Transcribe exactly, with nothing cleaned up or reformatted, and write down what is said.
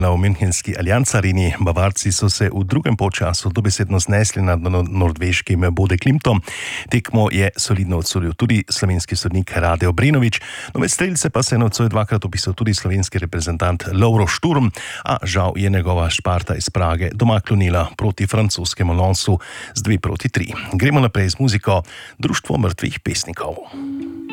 V münchenski Allianz Areni Bavarci so se v drugem polčasu dobesedno znesli nad norveškim Bode Klimtom. Tekmo je solidno odsodil tudi slovenski sodnik Rade Obrenović. No, med strelce pa se je nocoj dvakrat opisal tudi slovenski reprezentant Lovro Šturm, a žal je njegova Sparta iz Prage doma klonila proti francoskemu Lensu z dve proti tri. Gremo naprej z muziko Društvo mrtvih pesnikov.